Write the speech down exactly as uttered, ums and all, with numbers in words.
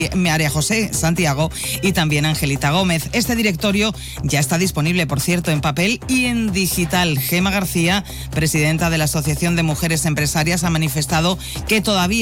María José Santiago y también Angelita Gómez. Este directorio ya está disponible, por cierto, en papel y en digital. Gema García, presidenta de la Asociación de Mujeres Empresarias, ha manifestado que todavía